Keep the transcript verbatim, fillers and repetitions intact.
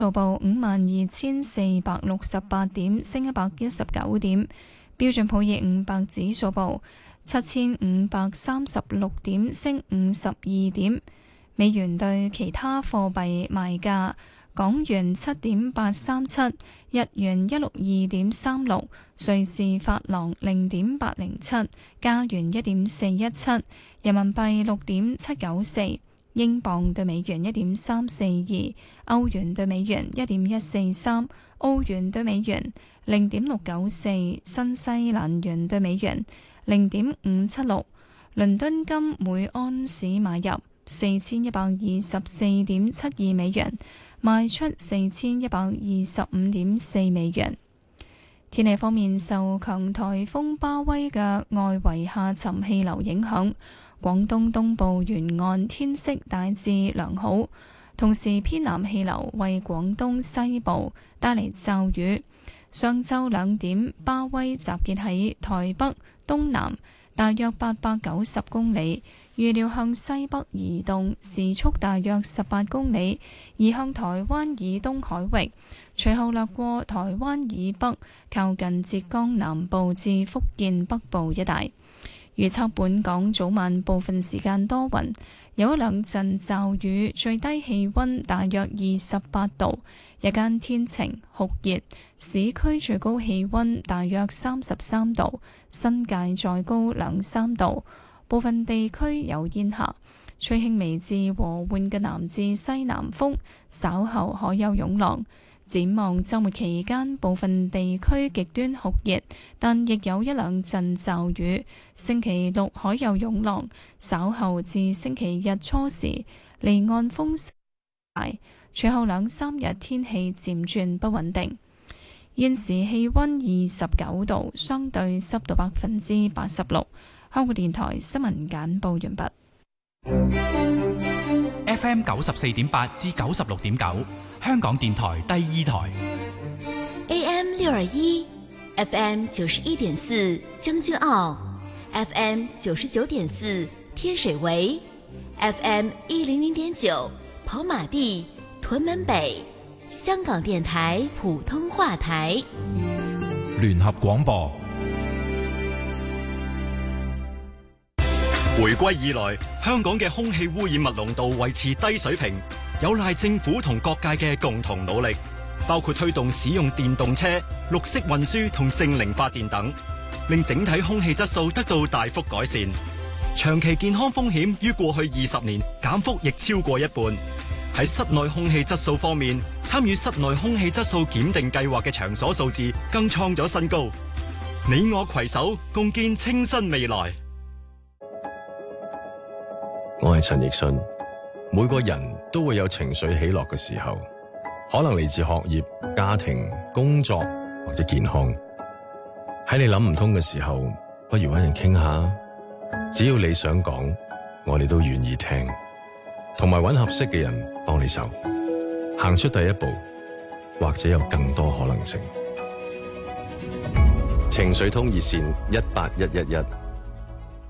報五萬二千四百六十八點，升一百一十九點。標準普爾五百指數報七千五百三十六點，升五十二點。美元對其他貨幣賣價：港元七點八三七，日元一六二點三六，瑞士法郎零點八零七，加元一點四一七，人民幣六點七九四，英鎊對美元一點三四二，歐元對美元一點一四三，澳元對美元零點六九四，新西蘭元對美元零點五七六。倫敦金每安士買入四千一百二十四點七二美元，賣出四千一百二十五點四美元。天氣方面，受強颱風巴威嘅外圍下沉氣流影響，廣東東部沿岸天色大致良好，同時偏南氣流為廣東西部帶嚟驟雨。上晝兩點，巴威集結喺台北東南大約八百九十公里，預料向西北移動，時速大約十八公里，移向台灣以東海域，隨後掠過台灣以北，靠近浙江南部至福建北部一帶。預測本港早晚部分時間多雲，有一兩陣驟雨，最低氣溫大約二十八度，日間天晴酷熱，市區最高氣溫大約三十三度，新界再高兩三度，部分地區有煙霞，吹輕微至和緩嘅南至西南風，稍後可有湧浪。展望週末期間，部分地區極端酷熱，但亦有一兩陣驟雨。星期六可有湧浪，稍後至星期日初時離岸風勢大，隨後兩三日天氣漸轉不穩定。現時氣溫二十九度，相對濕度百分之八十六。香港電台新聞簡報完畢。 F M 九十四點八至九十六點九。香港電台第二台 A M 六二一 F M 九十一點四將軍澳 F M 九十九點四天水圍 F M 一零零點九跑馬地屯門北香港電台普通話台聯合廣播。 回歸以來，香港嘅空氣污染物濃度維持低水平，有賴政府同各界嘅共同努力，包括推動使用電動車、綠色運輸同淨零發電等，令整體空氣質素得到大幅改善。長期健康風險於過去二十年減幅亦超過一半。喺室內空氣質素方面，參與室內空氣質素檢定計劃嘅場所數字更創咗新高。你我攜手共建清新未來。 我係陳奕迅。每個人都會有情緒起落嘅時候，可能嚟自學業、家庭、工作或者健康。喺你諗唔通嘅時候，不如揾人傾下。只要你想講，我哋都願意聽，同埋揾合適嘅人幫你手，行出第一步，或者有更多可能性。情緒通熱線一八一一一。